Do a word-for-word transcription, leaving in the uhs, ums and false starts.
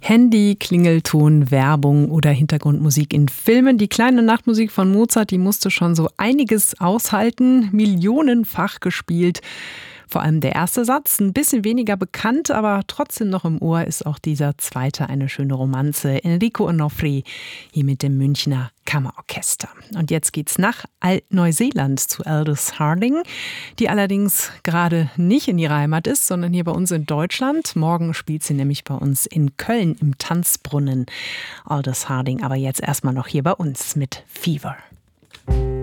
Handy, Klingelton, Werbung oder Hintergrundmusik in Filmen. Die kleine Nachtmusik von Mozart, die musste schon so einiges aushalten, millionenfach gespielt. Vor allem der erste Satz, ein bisschen weniger bekannt, aber trotzdem noch im Ohr ist auch dieser zweite eine schöne Romanze. Enrico Onofri hier mit dem Münchner Kammerorchester. Und jetzt geht's nach Alt-Neuseeland zu Aldous Harding, die allerdings gerade nicht in ihrer Heimat ist, sondern hier bei uns in Deutschland. Morgen spielt sie nämlich bei uns in Köln im Tanzbrunnen. Aldous Harding, aber jetzt erstmal noch hier bei uns mit Fever.